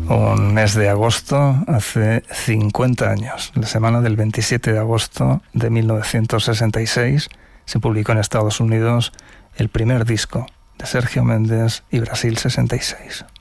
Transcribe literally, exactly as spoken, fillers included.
Un mes de agosto hace cincuenta años, la semana del veintisiete de agosto de mil novecientos sesenta y seis, se publicó en Estados Unidos el primer disco de Sergio Méndez y Brasil sesenta y seis.